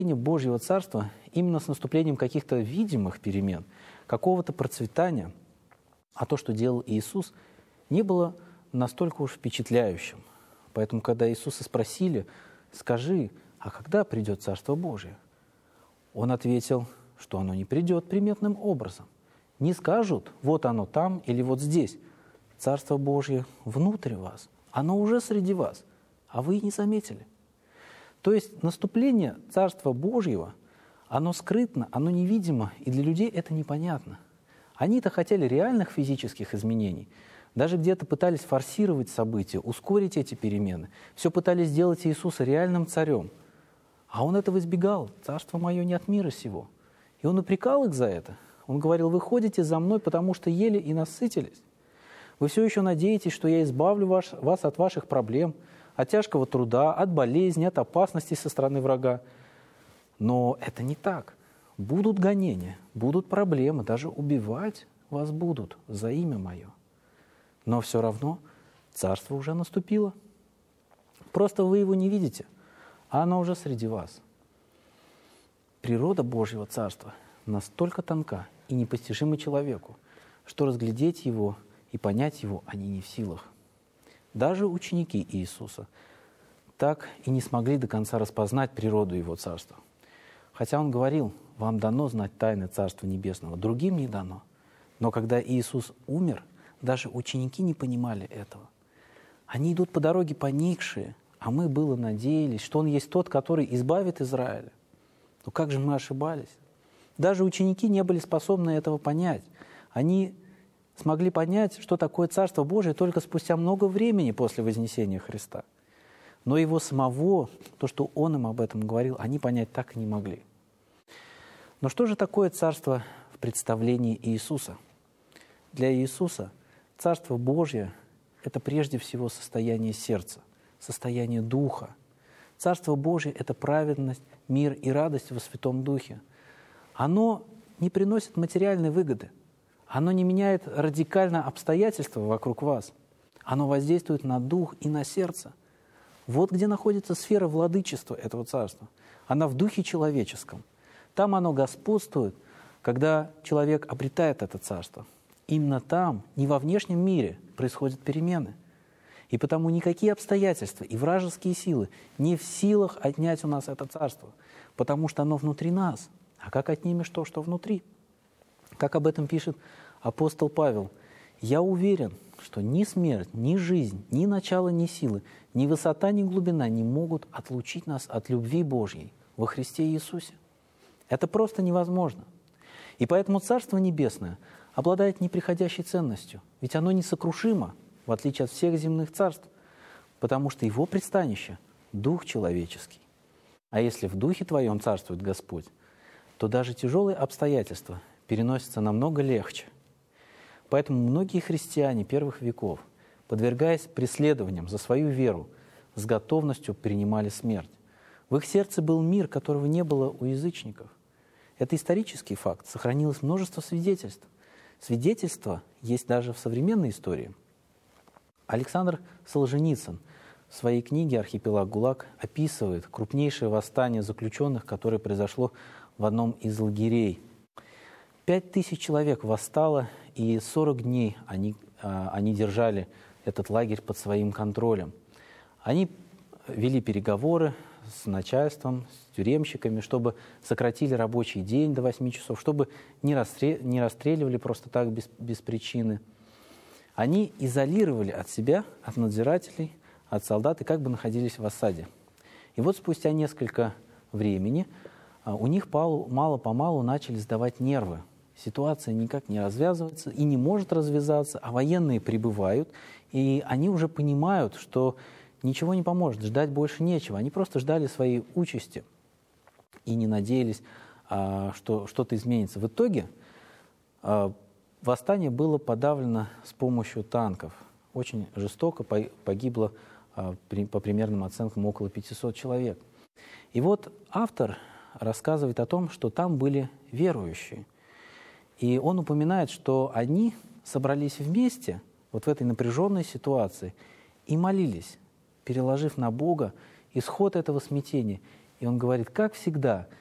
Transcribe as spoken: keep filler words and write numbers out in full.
Божьего Царства именно с наступлением каких-то видимых перемен, какого-то процветания, а то, что делал Иисус, не было настолько уж впечатляющим. Поэтому, когда Иисуса спросили: «Скажи, а когда придет Царство Божие?» Он ответил, что оно не придет приметным образом. Не скажут: «Вот оно там» или «вот здесь». Царство Божье внутрь вас, оно уже среди вас, а вы и не заметили. То есть наступление Царства Божьего, оно скрытно, оно невидимо, и для людей это непонятно. Они-то хотели реальных физических изменений, даже где-то пытались форсировать события, ускорить эти перемены. Все пытались сделать Иисуса реальным царем. А он этого избегал. «Царство мое не от мира сего». И он упрекал их за это. Он говорил: «Вы ходите за мной, потому что ели и насытились. Вы все еще надеетесь, что я избавлю ваш, вас от ваших проблем, от тяжкого труда, от болезни, от опасностей со стороны врага. Но это не так. Будут гонения, будут проблемы, даже убивать вас будут за имя мое. Но все равно царство уже наступило. Просто вы его не видите, а оно уже среди вас». Природа Божьего Царства настолько тонка и непостижима человеку, что разглядеть его и понять его они не в силах. Даже ученики Иисуса так и не смогли до конца распознать природу Его Царства. Хотя Он говорил: «Вам дано знать тайны Царства Небесного, другим не дано». Но когда Иисус умер, даже ученики не понимали этого. Они идут по дороге поникшие, а мы было надеялись, что Он есть тот, который избавит Израиля. Но как же мы ошибались? Даже ученики не были способны этого понять. Они смогли понять, что такое Царство Божие, только спустя много времени после вознесения Христа. Но Его самого, то, что Он им об этом говорил, они понять так и не могли. Но что же такое Царство в представлении Иисуса? Для Иисуса Царство Божье – это прежде всего состояние сердца, состояние духа. Царство Божье – это праведность, мир и радость во Святом Духе. Оно не приносит материальной выгоды. Оно не меняет радикально обстоятельства вокруг вас. Оно воздействует на дух и на сердце. Вот где находится сфера владычества этого царства. Она в духе человеческом. Там оно господствует, когда человек обретает это царство. Именно там, не во внешнем мире, происходят перемены. И потому никакие обстоятельства и вражеские силы не в силах отнять у нас это царство, потому что оно внутри нас. А как отнимешь то, что внутри? Как об этом пишет апостол Павел: «Я уверен, что ни смерть, ни жизнь, ни начало, ни силы, ни высота, ни глубина не могут отлучить нас от любви Божьей во Христе Иисусе». Это просто невозможно. И поэтому Царство Небесное обладает неприходящей ценностью, ведь оно несокрушимо, в отличие от всех земных царств, потому что его пристанище – Дух человеческий. А если в Духе Твоем царствует Господь, то даже тяжелые обстоятельства переносятся намного легче. Поэтому многие христиане первых веков, подвергаясь преследованиям за свою веру, с готовностью принимали смерть. В их сердце был мир, которого не было у язычников. Это исторический факт, сохранилось множество свидетельств. Свидетельства есть даже в современной истории. Александр Солженицын в своей книге «Архипелаг ГУЛАГ» описывает крупнейшее восстание заключенных, которое произошло в одном из лагерей. Пять тысяч человек восстало, и сорок дней они, они держали этот лагерь под своим контролем. Они вели переговоры с начальством, с тюремщиками, чтобы сократили рабочий день до восьми часов, чтобы не, расстрел... не расстреливали просто так без, без причины. Они изолировали от себя, от надзирателей, от солдат и как бы находились в осаде. И вот спустя несколько времени у них мало-помалу начали сдавать нервы. Ситуация никак не развязывается и не может развязаться, а военные прибывают, и они уже понимают, что ничего не поможет, ждать больше нечего. Они просто ждали своей участи и не надеялись, что что-то изменится. В итоге восстание было подавлено с помощью танков. Очень жестоко погибло, по примерным оценкам, около пятисот человек. И вот автор рассказывает о том, что там были верующие. И он упоминает, что они собрались вместе вот в этой напряженной ситуации и молились, переложив на Бога исход этого смятения. И он говорит, как всегда,